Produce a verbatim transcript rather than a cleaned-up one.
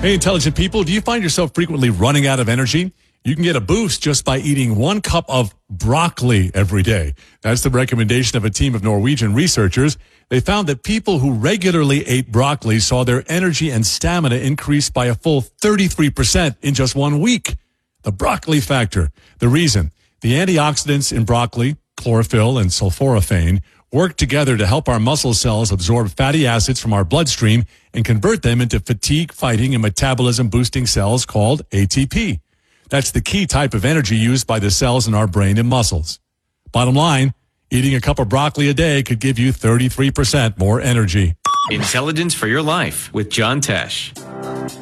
Hey, intelligent people, do you find yourself frequently running out of energy? You can get a boost just by eating one cup of broccoli every day. That's the recommendation of a team of Norwegian researchers. They found that people who regularly ate broccoli saw their energy and stamina increase by a full thirty-three percent in just one week. The broccoli factor. The reason: the antioxidants in broccoli, chlorophyll and sulforaphane, work together to help our muscle cells absorb fatty acids from our bloodstream and convert them into fatigue-fighting and metabolism-boosting cells called A T P. That's the key type of energy used by the cells in our brain and muscles. Bottom line, eating a cup of broccoli a day could give you thirty-three percent more energy. Intelligence for your life with John Tesh.